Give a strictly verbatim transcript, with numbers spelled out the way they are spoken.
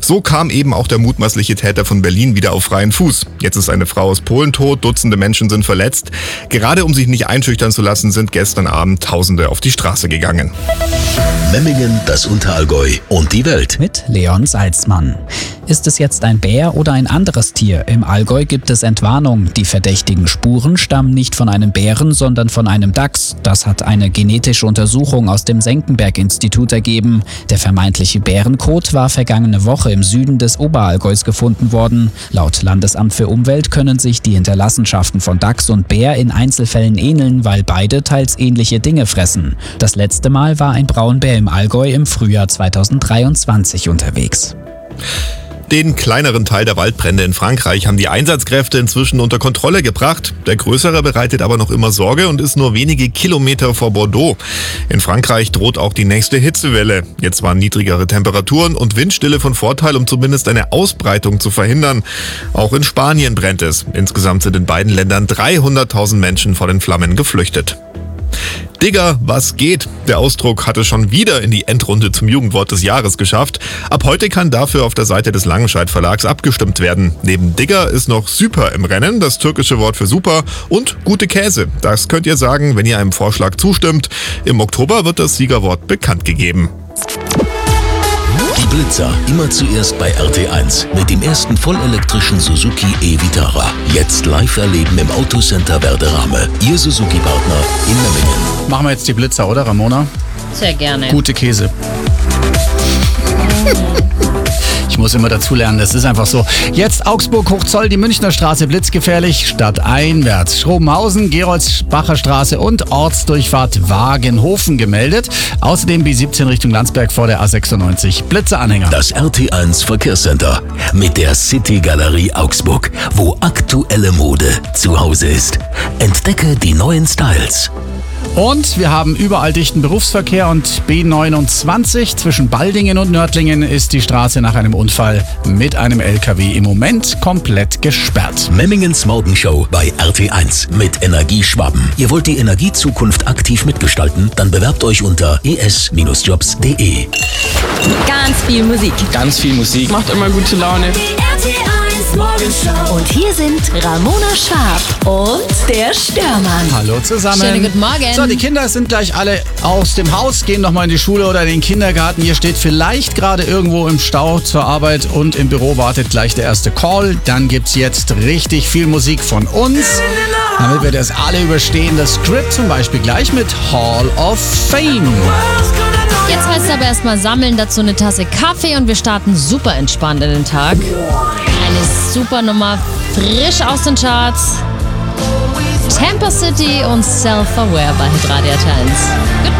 So kam eben auch der mutmaßliche Täter von Berlin wieder auf freien Fuß. Jetzt ist eine Frau aus Polen tot, Dutzende Menschen sind verletzt. Gerade um sich nicht einschüchtern zu lassen, sind gestern Abend Tausende auf die Straße gegangen. Memmingen, das Unterallgäu und die Welt. Mit Leon Salzmann. Ist es jetzt ein Bär oder ein anderes Tier? Im Allgäu gibt es Entwarnung. Die verdächtigen Spuren stammen nicht von einem Bären, sondern von einem Dachs. Das hat eine genetische Untersuchung aus dem Senckenberg-Institut ergeben. Der vermeintliche Bärenkot war vergangene Woche im Süden des Oberallgäus gefunden worden. Laut Landesamt für Umwelt können sich die Hinterlassenschaften von Dachs und Bär in Einzelfällen ähneln, weil beide teils ähnliche Dinge fressen. Das letzte Mal war ein Braunbär im Allgäu im Frühjahr zweitausenddreiundzwanzig unterwegs. Den kleineren Teil der Waldbrände in Frankreich haben die Einsatzkräfte inzwischen unter Kontrolle gebracht. Der größere bereitet aber noch immer Sorge und ist nur wenige Kilometer vor Bordeaux. In Frankreich droht auch die nächste Hitzewelle. Jetzt waren niedrigere Temperaturen und Windstille von Vorteil, um zumindest eine Ausbreitung zu verhindern. Auch in Spanien brennt es. Insgesamt sind in beiden Ländern dreihunderttausend Menschen vor den Flammen geflüchtet. Digger, was geht? Der Ausdruck hat es schon wieder in die Endrunde zum Jugendwort des Jahres geschafft. Ab heute kann dafür auf der Seite des Langenscheidt Verlags abgestimmt werden. Neben Digger ist noch Süper im Rennen, das türkische Wort für super, und gute Käse. Das könnt ihr sagen, wenn ihr einem Vorschlag zustimmt. Im Oktober wird das Siegerwort bekannt gegeben. Die Blitzer, immer zuerst bei R T eins mit dem ersten vollelektrischen Suzuki e-Vitara. Jetzt live erleben im Autocenter Werderame. Ihr Suzuki-Partner in Memmingen. Machen wir jetzt die Blitzer, oder Ramona? Sehr gerne. Gute Käse. Ich muss immer dazulernen, das ist einfach so. Jetzt Augsburg, Hochzoll, die Münchner Straße blitzgefährlich, stadteinwärts. Schrobenhausen, Geroldsbacher Straße und Ortsdurchfahrt Wagenhofen gemeldet. Außerdem B siebzehn Richtung Landsberg vor der A sechsundneunzig. Blitzeranhänger. Das R T eins Verkehrscenter mit der City Galerie Augsburg, wo aktuelle Mode zu Hause ist. Entdecke die neuen Styles. Und wir haben überall dichten Berufsverkehr und B neunundzwanzig zwischen Baldingen und Nördlingen ist die Straße nach einem Unfall mit einem L K W im Moment komplett gesperrt. Memmingens Morgenshow bei R T eins mit Energieschwaben. Ihr wollt die Energiezukunft aktiv mitgestalten? Dann bewerbt euch unter e s Bindestrich jobs punkt d e. Ganz viel Musik. Ganz viel Musik. Macht immer gute Laune. Die R T eins Morgenshow. Und hier sind Ramona Schwab und der Störmann. Hallo zusammen. Schönen guten Morgen. So, die Kinder sind gleich alle aus dem Haus, gehen nochmal in die Schule oder in den Kindergarten. Ihr steht vielleicht gerade irgendwo im Stau zur Arbeit und im Büro wartet gleich der erste Call. Dann gibt's jetzt richtig viel Musik von uns, damit wir das alle überstehen. Das Script zum Beispiel gleich mit Hall of Fame. Jetzt heißt es aber erstmal sammeln, dazu eine Tasse Kaffee und wir starten super entspannt in den Tag. Eine super Nummer, frisch aus den Charts. Tampa City und Self-Aware bei Hitradio eins. Guten